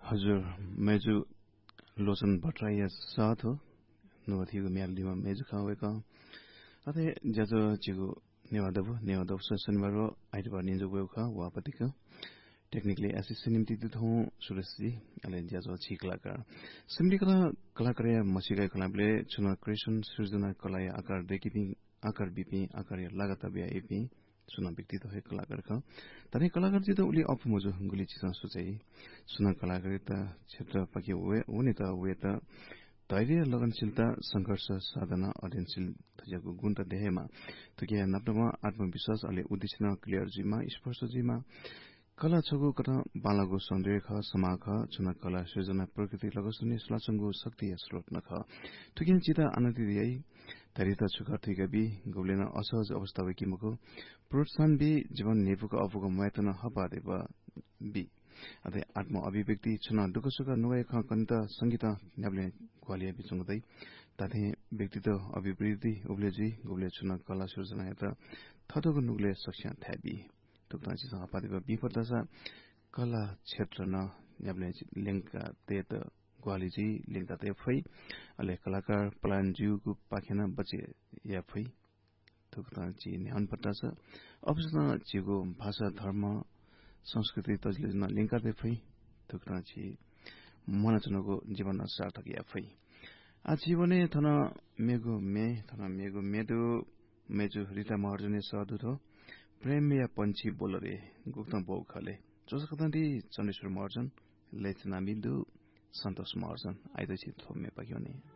हजुर मेजु लोचन भट्टराई साथ हो नवथिगु म्यालदिमा मेजु खावेका अथे जजो जिगु नेवादव शनिबार आइतबार निजु वेखा वापतिका टेक्निकली एसिस्टेन्ट निम्ति दुथौ सुरेशजी अले जजो छि कलाकार सिमली कलाकार मसिगा कलाबले चुना क्रिएसन सृजना कलाय आकार देखिपि आकार बिपि आकार लगाता बिया एपि सुना व्यक्ति तो है कलाकार का तने कलाकार जी तो उली अफ मुजो गुली चिसा सोचाइ सुना कलाकारिता क्षेत्र पके हुने त वे त धैर्य लगनशीलता संघर्ष साधना अध्ययनशील थजको गुण त देहेमा तुके नप्नमा आत्मविश्वास अले उद्देश्य क्लियर जीमा स्पर्श जीमा कला छगु कथा बालागु सौन्दर्य ख समाख चुना कला सृजना प्रकृति लगसुनि स्लाचंगु शक्ति स्रोत नख तुकिन चिता आनन्दी दियै धैर्यता छुका थैगबी गौलेन असहज अवस्था वेकिमको प्रोत्साहन बि जीवन नेपुको अफुको मैतन हपा देव बि अथे आत्म अभिव्यक्ति चुना दुख सुख नुय ख कन्त संगीत न्याबले क्वालिया बिचंगदै ताथे व्यक्तित्व अभिवृद्धि उब्लेजी गौले चुना कला सृजना यता थतोको नुगले सक्ष्या थाबी तुक्ताची हपादेव बिपरदसा कला क्षेत्र न न्याबले लेंका तेत ग्वालीजी लेंका ते फै अले कलाकार प्लान जीवको पाखेना बचे या फै तुक्ताची न्यान पत्तासा अवसना जीवको भाषा धर्म संस्कृति तजले न लेंका ते फै तुक्ताची मनचनको जीवन सार्थक या फै आजीवने थन मेगो मेदो मेजु रिता महर्जने सदुथो प्रेम या पंछी बोलरे गुप्त बौ खले जोसकथान्ती चण्डेश्वर महर्जन लेचना बिन्दु सन्तोष महर्जन आइदछि थोमे पग्योने